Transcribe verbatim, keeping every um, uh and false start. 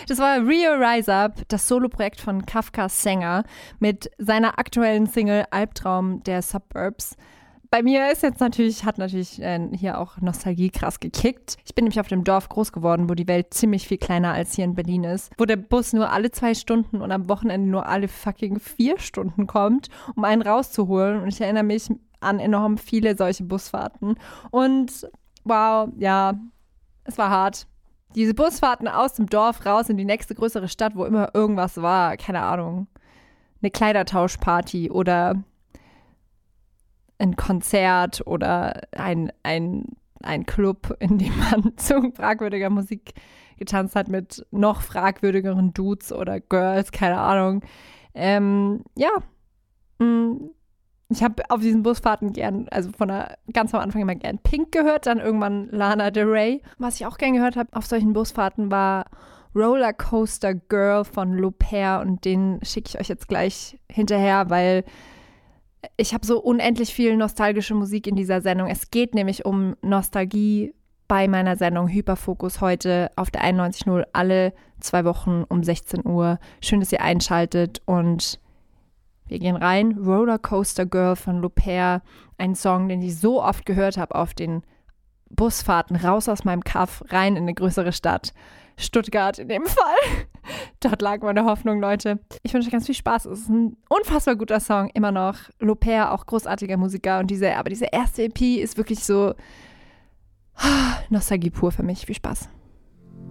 Das war Rio Rise Up, das Soloprojekt von Kafka Sänger mit seiner aktuellen Single Albtraum der Suburbs. Bei mir ist jetzt natürlich, hat natürlich äh, hier auch Nostalgie krass gekickt. Ich bin nämlich auf dem Dorf groß geworden, wo die Welt ziemlich viel kleiner als hier in Berlin ist. Wo der Bus nur alle zwei Stunden und am Wochenende nur alle fucking vier Stunden kommt, um einen rauszuholen. Und ich erinnere mich an enorm viele solche Busfahrten. Und wow, ja, es war hart. Diese Busfahrten aus dem Dorf raus in die nächste größere Stadt, wo immer irgendwas war, keine Ahnung, eine Kleidertauschparty oder ein Konzert oder ein, ein, ein Club, in dem man zu fragwürdiger Musik getanzt hat mit noch fragwürdigeren Dudes oder Girls, keine Ahnung. Ähm, ja, ich habe auf diesen Busfahrten gern, also von der, ganz am Anfang immer gern Pink gehört, dann irgendwann Lana Del Rey. Was ich auch gern gehört habe auf solchen Busfahrten war Rollercoaster Girl von L'Aubert und den schicke ich euch jetzt gleich hinterher, weil ich habe so unendlich viel nostalgische Musik in dieser Sendung. Es geht nämlich um Nostalgie bei meiner Sendung Hyperfokus heute auf der einundneunzig Komma null alle zwei Wochen um sechzehn Uhr. Schön, dass ihr einschaltet und wir gehen rein. Rollercoaster Girl von L'Aubert, ein Song, den ich so oft gehört habe auf den Busfahrten raus aus meinem Kaff, rein in eine größere Stadt. Stuttgart in dem Fall. Dort lag meine Hoffnung, Leute. Ich wünsche euch ganz viel Spaß. Es ist ein unfassbar guter Song, immer noch. L'Aubert, auch großartiger Musiker. Und diese, aber diese erste E P ist wirklich so Nostalgie pur für mich. Viel Spaß.